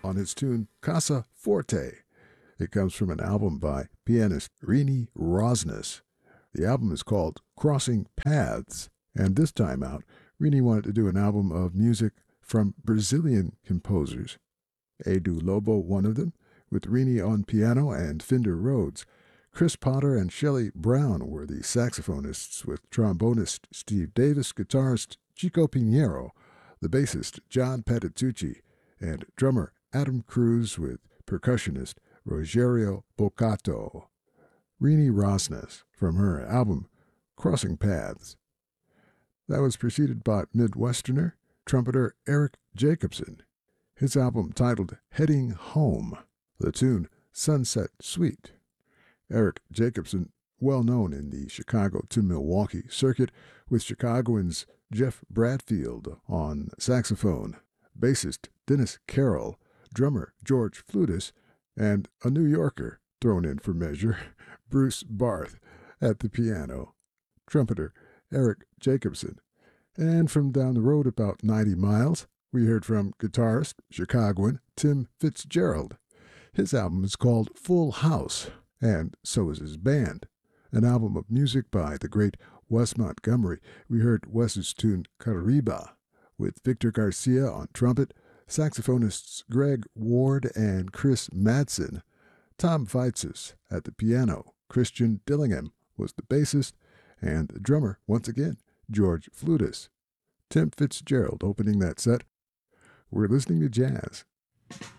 on his tune Casa Forte. It comes from an album by pianist Rini Rosnes. The album is called Crossing Paths, and this time out, Rini wanted to do an album of music from Brazilian composers. Edu Lobo, one of them, with Rini on piano and Fender Rhodes. Chris Potter and Shelley Brown were the saxophonists, with trombonist Steve Davis, guitarist Chico Pinheiro, the bassist John Patitucci, and drummer Adam Cruz with percussionist Rogério Bocato. Rini Rosnes from her album Crossing Paths. That was preceded by Midwesterner, trumpeter Eric Jacobson. His album titled Heading Home, the tune Sunset Suite. Eric Jacobson, well known in the Chicago to Milwaukee circuit, with Chicagoans Jeff Bradfield on saxophone, bassist Dennis Carroll, drummer George Flutis, and a New Yorker thrown in for measure, Bruce Barth, at the piano. Trumpeter Eric Jacobson. And from down the road about 90 miles, we heard from guitarist, Chicagoan Tim Fitzgerald. His album is called Full House, and so is his band. An album of music by the great Wes Montgomery. We heard Wes's tune Cariba, with Victor Garcia on trumpet, saxophonists Greg Ward and Chris Madsen, Tom Vaitzes at the piano, Christian Dillingham was the bassist, and the drummer, once again, George Flutis. Tim Fitzgerald opening that set. We're listening to jazz.